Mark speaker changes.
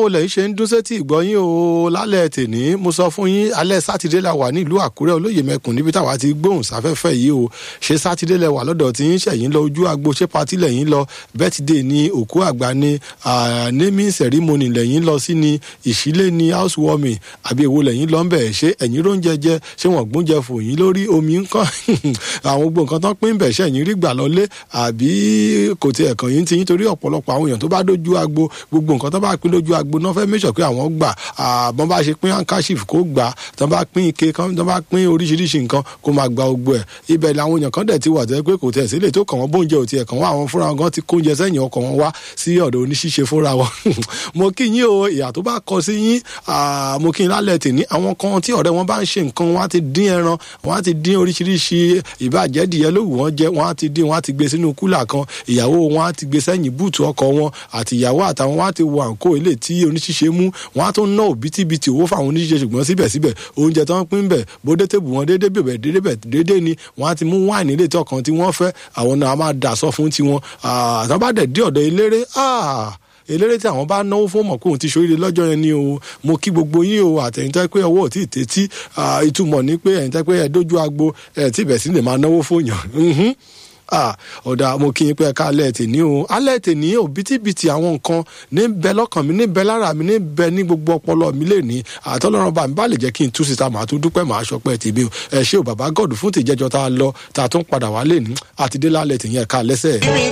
Speaker 1: báwo lẹ́yìn ṣe ń dún sétí ìgbọ́yín o lálẹ́ tèní mo sọ fún yín alẹ́ sátidé la wà ní ìlú àkúrẹ́ olóyè mẹ́kùn níbi táwa ti gbóhùn sáfẹ́fẹ́ yìí o ṣé sátidé lẹ wà lọ́dọ̀ tí yín ṣẹ̀yìn lọ ojú agbo ṣé patí lẹ́yìn lọ bẹ́tìdé ní òkú àgbà ní naming ceremony lẹ́yìn lọ sí ní ìṣílé ní housewarming àbí èwo lẹ́yìn lọ ń bẹ̀ ṣé ẹ̀yìn ló ń jẹjẹ ṣé wọ́n gbóúnjẹ fòyín lórí omi ńkọ́ àwọn gbogbo nǹkan tán pín bẹ̀ ṣẹ̀yìn rí gbà lọlé àbí kò tiẹ̀ kàn yín ti yín torí ọ̀pọ̀lọpọ̀ àwọn èèyàn tó bá dójú agbo gbogbo nǹkan tó bá pín lójú agbo náà fẹ́ mẹ́sọ̀ pé àwọn gbà bọ́n bá ṣe pín handkerchief kó gbà tó bá pín ike kan tó bá pín oríṣiríṣi nǹkan kó máa gba gbogbo ẹ̀ ibẹ̀ làwọn èèyàn kan dẹ̀ ti wà tẹ́ pé kò tẹ̀ sílẹ̀ tó kàn wọ́n bóúnjẹ ò tiẹ̀ kàn wọ́n àwọn fúnra wọn ti kóúnjẹ sẹ́yìn ọkọ̀ wọn wá sí ọ̀dọ̀ oníṣíṣe fúnra wọn mo kí yín o ìyà tó bá kọ sí yín mo kí yín lálẹ́ tèní àwọn kan tí ọ̀rẹ́ wọn bá ń ṣe nǹkan wọn á ti dín ẹran wọn á ti dín oríṣiríṣi ìbàjẹ́ dìyẹ lówù wọn jẹ wọn á ti dín wọn á ti gbé sínú kúlà kan ìyàwó wọn á ti gbé sẹ́yìn búùtù ọkọ̀ wọn àti ìyàwó àtàwọn wọn á ti wọ àǹkó ilé tí oníṣíṣe mú wọn á tún ná òbítíbitì owó fáwọn oníṣíṣe ṣùgbọ́n síbẹ̀síbẹ̀ oúnjẹ tó ń pín bẹ̀ bódé tèbù wọn déédéé ni wọn á ti mú wáìnì ilé tí ọkàn tí wọ́n fẹ́ àwọn náà máa dà sọ fún tiwọn àtàwọn bá dẹ̀ dé ọ̀dọ̀ eléré tí àwọn bá náwó fún mọ̀kóhùn ti ṣoríire lọ́jọ́ yẹn ni o mo kí gbogbo yín o àtẹ̀yìntẹ́ pé ọwọ́ ò tí ì tẹ́tí ìtumọ̀ ní pé ẹ̀yìntẹ́ pé ẹ̀ dójú agbo ẹ̀ tí ìbẹ̀ sí lè máa náwó fún yàn ọ̀dà mo kí yín pé ẹ̀ka alẹ́ tèní o alẹ́ tèní òbítíbitì àwọn nǹkan níbẹ̀ lọ́kàn mi níbẹ̀ lára mi níbẹ̀ ní gbogbo ọpọlọ mi lè ní àtọ́lọ́run bá mi bá lè jẹ́ kí n tú síta màá tún dúpẹ́ màá ṣọpẹ́ tèmi o ẹ ṣé o bàbá gọ́ọ̀dù fún tìjẹ́jọ́ tá a lọ tá a tún padà wá lè ní àtidé lálẹ́ tèyí ẹ̀ka alẹ́sẹ̀.